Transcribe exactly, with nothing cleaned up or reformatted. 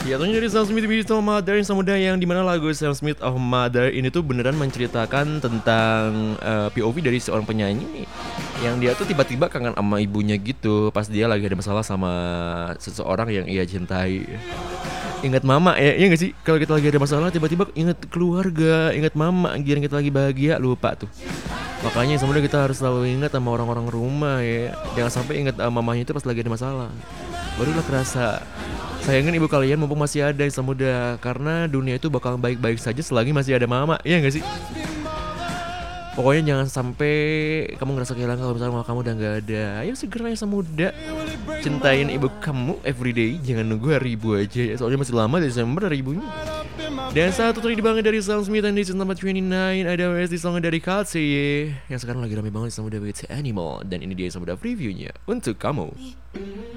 Jatuhnya dari Sam Smith Digital Mother yang semudah yang dimana lagu Sam Smith of Mother ini tuh beneran menceritakan tentang uh, P O V dari seorang penyanyi yang dia tuh tiba-tiba kangen sama ibunya gitu pas dia lagi ada masalah sama seseorang yang ia cintai. Ingat mama ya, iya gak sih? Kalau kita lagi ada masalah tiba-tiba ingat keluarga, ingat mama, giring kita lagi bahagia lupa tuh. Makanya sebenarnya kita harus selalu ingat sama orang-orang rumah ya. Jangan sampai ingat uh, mamanya itu pas lagi ada masalah. Barulah kerasa sayangin ibu kalian mumpung masih ada yang semudah. Karena dunia itu bakal baik-baik saja selagi masih ada mama, iya gak sih? Pokoknya jangan sampai kamu ngerasa kehilangan kalau misalnya mama kamu udah gak ada. Ayo segera yang semudah cintain ibu kamu everyday. Jangan nunggu hari ibu aja ya. Soalnya masih lama Desember hari ibunya. Dan satu tadi dibangun dari Sam Smith and this is number twenty-nine. Ada W S D song dari Kalsey yang sekarang lagi rame banget sama With Animal. Dan ini dia yang semudah previewnya untuk kamu.